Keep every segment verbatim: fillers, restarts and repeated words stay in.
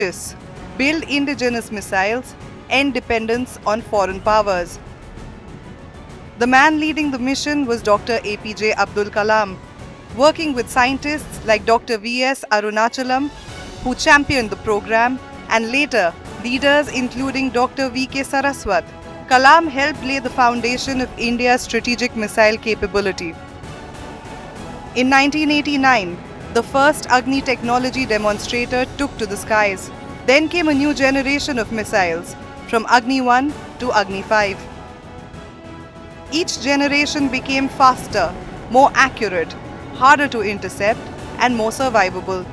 build indigenous missiles, end dependence on foreign powers. The man leading the mission was Doctor A P J Abdul Kalam, working with scientists like Doctor V S Arunachalam, who championed the program, and later leaders including Doctor V K Saraswat. Kalam helped lay the foundation of India's strategic missile capability. In nineteen eighty-nine, the first Agni technology demonstrator took to the skies. Then came a new generation of missiles, from Agni one to Agni five. Each generation became faster, more accurate, harder to intercept, and more survivable.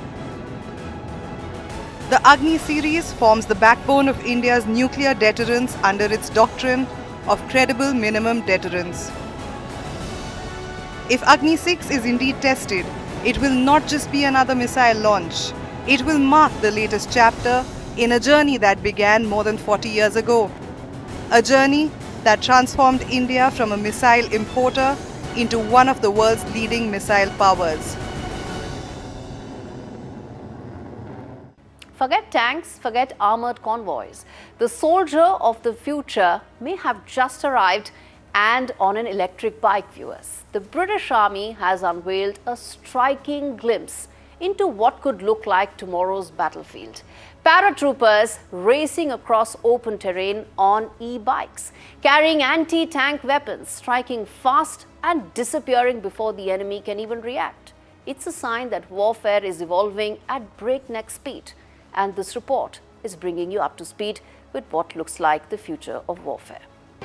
The Agni series forms the backbone of India's nuclear deterrence under its doctrine of credible minimum deterrence. If Agni six is indeed tested, it will not just be another missile launch. It will mark the latest chapter in a journey that began more than forty years ago. A journey that transformed India from a missile importer into one of the world's leading missile powers. Forget tanks, forget armoured convoys. The soldier of the future may have just arrived, and on an electric bike, viewers. The British Army has unveiled a striking glimpse into what could look like tomorrow's battlefield. Paratroopers racing across open terrain on e-bikes, carrying anti-tank weapons, striking fast and disappearing before the enemy can even react. It's a sign that warfare is evolving at breakneck speed, and this report is bringing you up to speed with what looks like the future of warfare.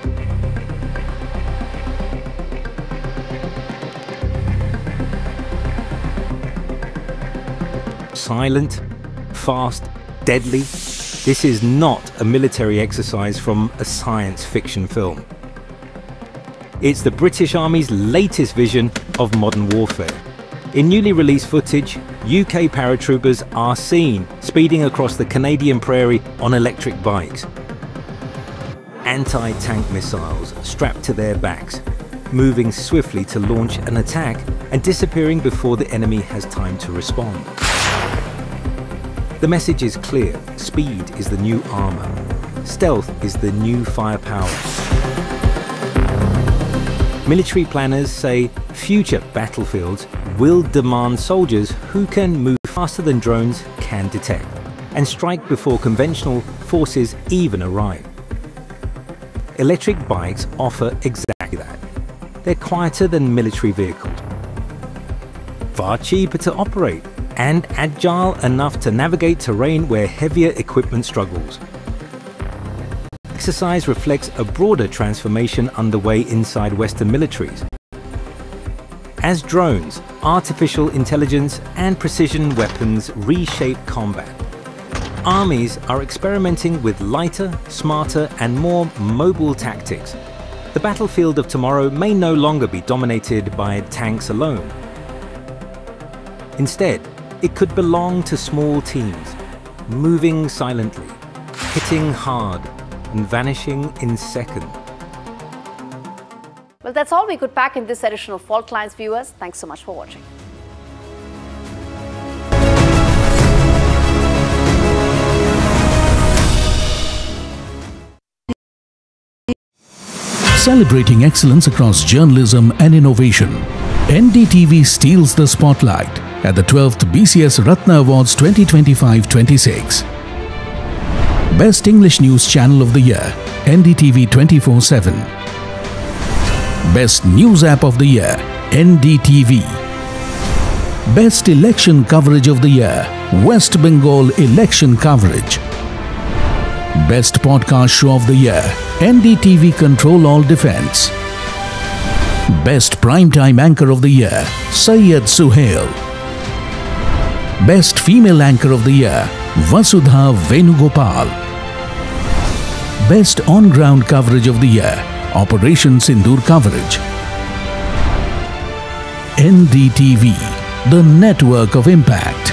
Silent, fast, deadly. This is not a military exercise from a science fiction film. It's the British Army's latest vision of modern warfare. In newly released footage, U K paratroopers are seen speeding across the Canadian prairie on electric bikes. Anti-tank missiles strapped to their backs, moving swiftly to launch an attack and disappearing before the enemy has time to respond. The message is clear: speed is the new armor. Stealth is the new firepower. Military planners say future battlefields will demand soldiers who can move faster than drones can detect and strike before conventional forces even arrive. Electric bikes offer exactly that. They're quieter than military vehicles, far cheaper to operate, and agile enough to navigate terrain where heavier equipment struggles. Exercise reflects a broader transformation underway inside Western militaries. As drones, artificial intelligence and precision weapons reshape combat, armies are experimenting with lighter, smarter and more mobile tactics. The battlefield of tomorrow may no longer be dominated by tanks alone. Instead, it could belong to small teams, moving silently, hitting hard, and vanishing in seconds. Well, that's all we could pack in this edition of Fault Lines, viewers. Thanks so much for watching. Celebrating excellence across journalism and innovation, N D T V steals the spotlight at the twelfth B C S Ratna Awards twenty twenty-five twenty-six. Best English News Channel of the Year, N D T V twenty-four seven. Best News App of the Year, N D T V. Best Election Coverage of the Year, West Bengal Election Coverage. Best Podcast Show of the Year, N D T V Control All Defense. Best Primetime Anchor of the Year, Syed Suhail. Best Female Anchor of the Year, Vasudha Venugopal. Best On-Ground Coverage of the Year, Operation Sindoor Coverage. N D T V, the network of impact.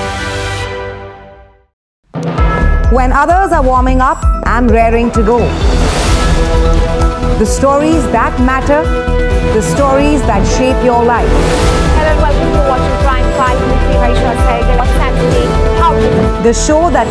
When others are warming up, I'm raring to go. The stories that matter, the stories that shape your life. Hello and welcome to watching Prime five with me, Raisha Saigal. What's happening? How The show that